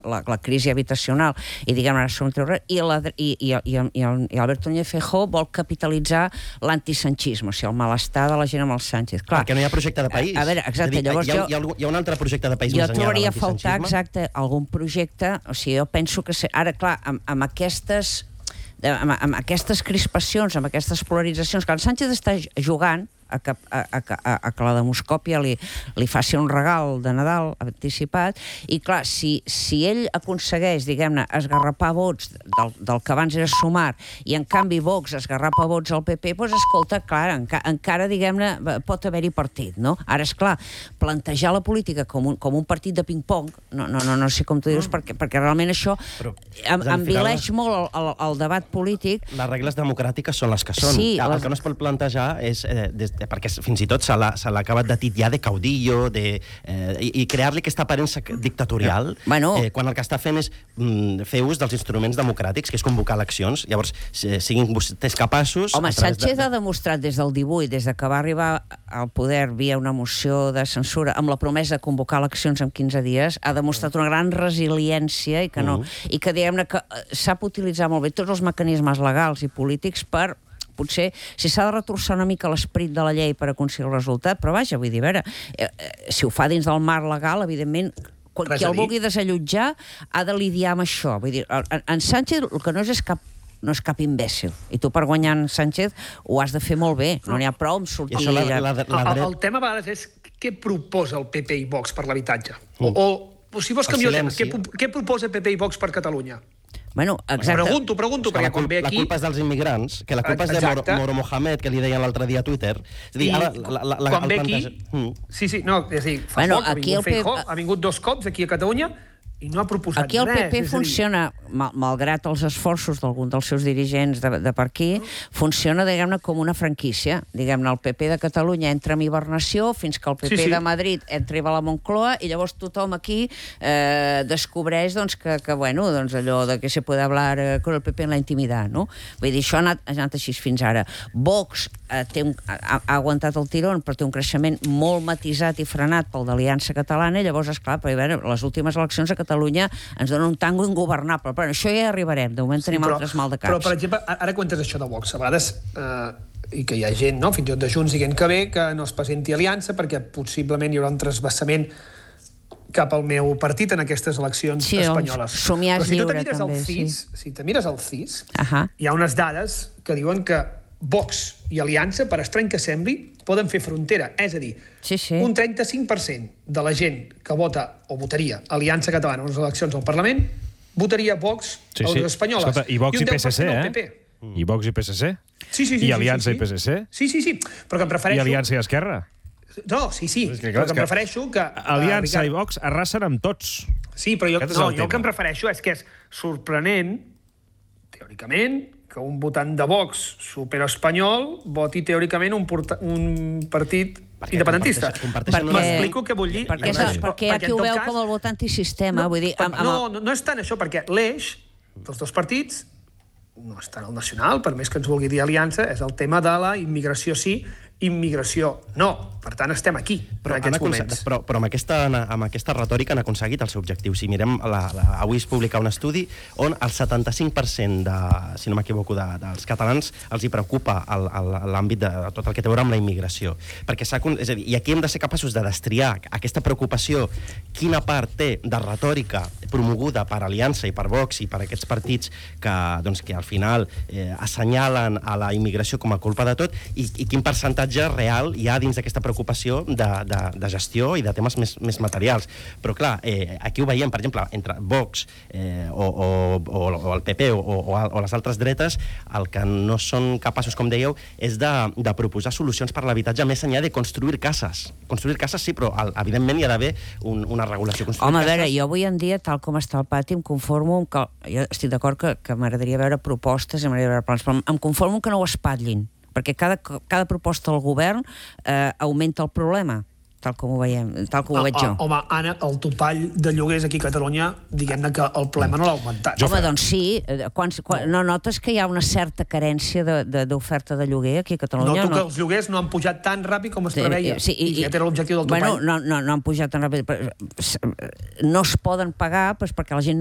la crisi habitacional i diguem-ne i Alberto Núñez Feijóo vol capitalitzar l'antisanchisme, o sigui, el malestar de la gent amb el Sánchez. Clar, perquè no hi ha projecte de país. A veure, exacte, llavors hi ha un altre projecte de país més enllà de trobaria a l'antisanchisme? faltar, exacte, algun projecte, o sigui, jo penso que ara, clar, amb aquestes crispacions, amb aquestes polaritzacions, que el Sánchez està jugant a que la demoscòpia li faci un regal de Nadal anticipat, i clar, si ell aconsegueix, diguem-ne, esgarrapar vots del que abans era Sumar, i en canvi Vox esgarrapa vots al PP, doncs escolta, clar, encara, diguem-ne, pot haver-hi partit, no? Ara, esclar, plantejar la política com un partit de ping-pong, no sé com tu dius, perquè realment això envileix molt el debat polític. Les regles democràtiques són les que són. El que no es pot plantejar és perquè fins i tot se l'ha acabat de titllar de caudillo i crear-li aquesta aparença dictatorial quan el que està fent és fer ús dels instruments democràtics, que és convocar eleccions. Llavors, siguin vostès capaços... Home, Sánchez ha demostrat des del 18, des que va arribar al poder via una moció de censura amb la promesa de convocar eleccions en 15 dies, ha demostrat una gran resiliència i que diguem-ne que sap utilitzar molt bé tots els mecanismes legals i polítics per... Potser, si s'ha de retorçar una mica l'esperit de la llei per aconseguir el resultat, però vaja, vull dir, a veure, si ho fa dins del marc legal, evidentment, qui el vulgui desallotjar ha de lidiar amb això. Vull dir, en Sánchez el que no és cap imbècil. I tu per guanyar en Sánchez ho has de fer molt bé. No n'hi ha prou amb sortir... El tema a vegades és què proposa el PP i Vox per l'habitatge. O si vols canviar el tema, què proposa PP i Vox per Catalunya? Bueno, exacte. Pregunto, perquè quan ve aquí... La culpa és dels immigrants, que la culpa és de Moro Mohamed, que li deien l'altre dia a Twitter. És a dir, ara... Quan ve aquí... Sí, no, és a dir, fa poc ha vingut Feijóo, ha vingut 2 cops aquí a Catalunya i no ha proposat res. Aquí el PP funciona, malgrat els esforços d'algun dels seus dirigents de per aquí, funciona, diguem-ne, com una franquícia. Diguem-ne, el PP de Catalunya entra en hibernació fins que el PP de Madrid entra a la Moncloa i llavors tothom aquí descobreix que bueno, allò de que se puede hablar con el PP en la intimidad, no? Vull dir, això ha anat així fins ara. Vox ha aguantat el tirón, però té un creixement molt matisat i frenat pel d'Aliança Catalana i llavors, esclar, les últimes eleccions a Catalunya ens dona un tango ingovernable, però això ja hi arribarem, de moment tenim altres maldecaps. Però, per exemple, ara quan tens això de Vox, a vegades, i que hi ha gent, fins i tot de Junts dient que bé, que no es presenti Aliança, perquè possiblement hi haurà un transvassament cap al meu partit en aquestes eleccions espanyoles. Somiar lliure, també. Si te mires el CIS, hi ha unes dades que diuen que Vox i Aliança, per estrany que sembli, poden fer frontera. És a dir, un 35% de la gent que vota o votaria Aliança Catalana en les eleccions al Parlament votaria Vox a les espanyoles. Escolta, i Vox i PSC, I Vox i PSC? I Aliança i PSC? Sí, però que em prefereixo... I Aliança i Esquerra? No, sí, però que em prefereixo que... Aliança i Vox arrasen amb tots. Sí, però jo el que em prefereixo és que és sorprenent, teòricament, que un votant de Vox superespanyol voti teòricament un partit independentista. M'explico què vull dir? Perquè aquí ho veu com el vot antisistema. No és tant això, perquè l'eix dels dos partits no és tant el nacional, per més que ens vulgui dir aliança, és el tema de la immigració sí, immigració no. Per tant, estem aquí, en aquests moments. Però amb aquesta retòrica han aconseguit el seu objectiu. Si mirem, avui es publica un estudi on el 75%, si no m'equivoco, dels catalans els hi preocupa l'àmbit de tot el que té a veure amb la immigració. És a dir, i aquí hem de ser capaços de destriar aquesta preocupació, quina part té de retòrica promoguda per Aliança i per Vox i per aquests partits que al final assenyalen a la immigració com a culpa de tot i quin percentatge real hi ha dins d'aquesta preocupació de gestió i de temes més materials. Però clar, aquí ho veiem, per exemple, entre Vox o el PP o les altres dretes, el que no són capaços, com dèieu, és de proposar solucions per l'habitatge més enllà de construir cases. Construir cases sí, però evidentment hi ha d'haver una regulació. Home, a veure, jo avui en dia, tal com està el pati, em conformo que... Jo estic d'acord que m'agradaria veure propostes i m'agradaria veure plans, però em conformo que no ho espatllin, perquè cada proposta del govern augmenta el problema. tal com ho veiem, tal com ho veig jo. Home, Anna, el topall de lloguers aquí a Catalunya, diguem-ne que el problema no l'ha augmentat. Home, doncs sí. No notes que hi ha una certa carència d'oferta de lloguer aquí a Catalunya? Noto que els lloguers no han pujat tan ràpid com es preveia. I aquest era l'objectiu del topall. Bueno, no han pujat tan ràpid. No es poden pagar perquè la gent